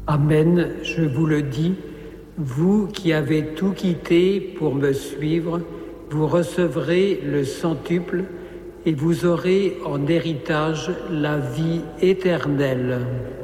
Amen, je vous le dis, vous qui avez tout quitté pour me suivre, vous recevrez le centuple et vous aurez en héritage la vie éternelle.